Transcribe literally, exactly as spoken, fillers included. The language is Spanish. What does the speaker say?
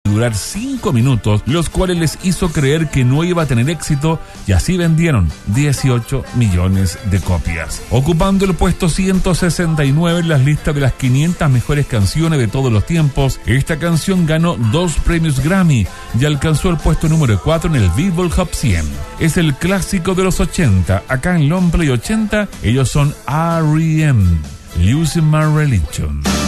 durar cinco minutos, los cuales les hizo creer que no iba a tener éxito, y así vendieron dieciocho millones de copias. Ocupando el puesto ciento sesenta y nueve en las listas de las quinientas mejores canciones de todos los tiempos, esta canción ganó dos premios Grammy y alcanzó el puesto número cuatro en el Billboard Hot cien. Es el clásico de los ochenta. Acá en Long Play ochenta, ellos son R E M, Losing My Religion.